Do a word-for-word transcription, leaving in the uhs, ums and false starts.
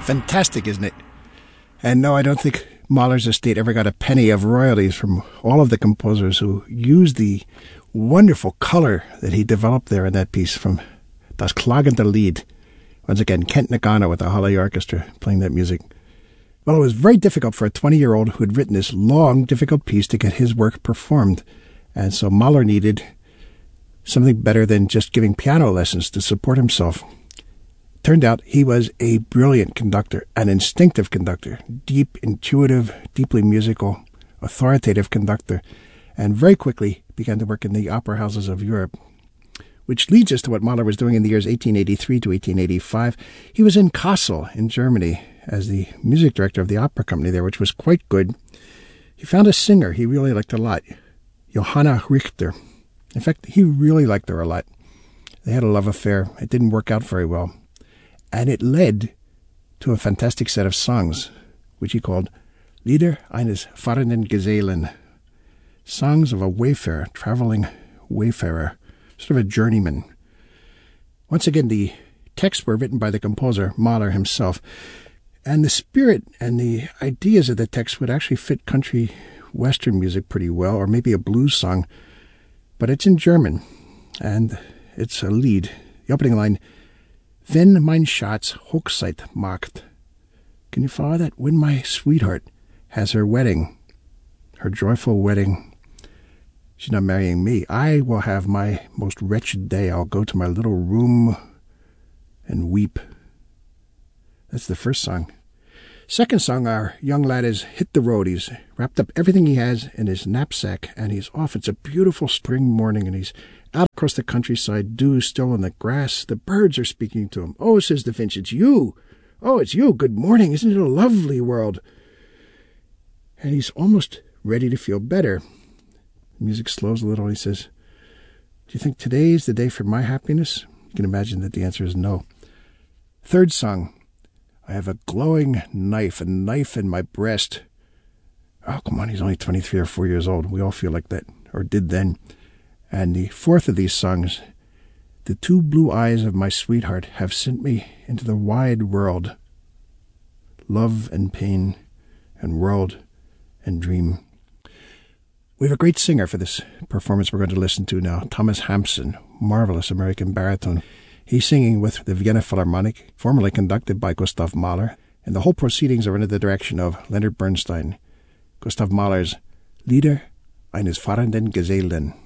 Fantastic, isn't it? And no, I don't think Mahler's estate ever got a penny of royalties from all of the composers who used the wonderful color that he developed there in that piece from Das Klagende Lied. Once again, Kent Nagano with the Halle Orchestra playing that music. Well, it was very difficult for a twenty-year-old who had written this long, difficult piece to get his work performed. And so Mahler needed something better than just giving piano lessons to support himself. Turned out he was a brilliant conductor, an instinctive conductor, deep, intuitive, deeply musical, authoritative conductor, and very quickly began to work in the opera houses of Europe. Which leads us to what Mahler was doing in the years eighteen eighty-three to eighteen eighty-five. He was in Kassel, in Germany, as the music director of the opera company there, which was quite good. He found a singer he really liked a lot, Johanna Richter. In fact, he really liked her a lot. They had a love affair. It didn't work out very well. And it led to a fantastic set of songs, which he called Lieder eines fahrenden Gesellen, songs of a wayfarer, traveling wayfarer, sort of a journeyman. Once again, the texts were written by the composer, Mahler himself, and the spirit and the ideas of the text would actually fit country western music pretty well, or maybe a blues song, but it's in German, and it's a lead. The opening line, Wenn mein Schatz Hochzeit macht. Can you follow that? When my sweetheart has her wedding, her joyful wedding. She's not marrying me. I will have my most wretched day. I'll go to my little room and weep. That's the first song. Second song, our young lad has hit the road. He's wrapped up everything he has in his knapsack, and he's off. It's a beautiful spring morning, and he's out across the countryside, dew still in the grass. The birds are speaking to him. Oh, says the finch, it's you. Oh, it's you. Good morning. Isn't it a lovely world? And he's almost ready to feel better. The music slows a little. He says, do you think today's the day for my happiness? You can imagine that the answer is no. Third song, I have a glowing knife, a knife in my breast. Oh, come on, he's only twenty-three or four years old. We all feel like that, or did then. And the fourth of these songs, the two blue eyes of my sweetheart have sent me into the wide world. Love and pain and world and dream. We have a great singer for this performance we're going to listen to now, Thomas Hampson, marvelous American baritone. He's singing with the Vienna Philharmonic, formerly conducted by Gustav Mahler, and the whole proceedings are under the direction of Leonard Bernstein. Gustav Mahler's Lieder eines fahrenden Gesellen.